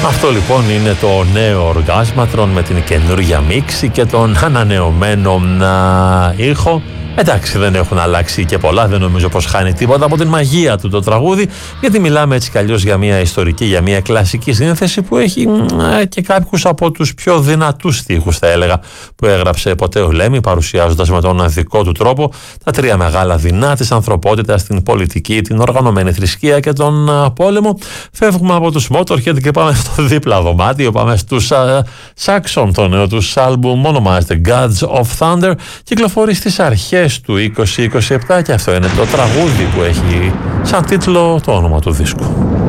Αυτό λοιπόν είναι το νέο Οργάσματρον με την καινούργια μίξη και τον ανανεωμένο ήχο. Εντάξει, δεν έχουν αλλάξει και πολλά, δεν νομίζω πως χάνει τίποτα από την μαγεία του το τραγούδι, γιατί μιλάμε έτσι κι αλλιώς για μια ιστορική, για μια κλασική σύνθεση που έχει και κάποιους από τους πιο δυνατούς στίχους, θα έλεγα, που έγραψε ποτέ ο Λέμι, παρουσιάζοντας με τον δικό του τρόπο τα τρία μεγάλα δεινά της ανθρωπότητας, την πολιτική, την οργανωμένη θρησκεία και τον πόλεμο. Φεύγουμε από τους Motorhead και πάμε στο δίπλα δωμάτιο, πάμε στους Saxon, το νέο τους άλμπουμ ονομάζεται Gods of Thunder, κυκλοφορεί στις αρχές του 2027 και αυτό είναι το τραγούδι που έχει σαν τίτλο το όνομα του δίσκου.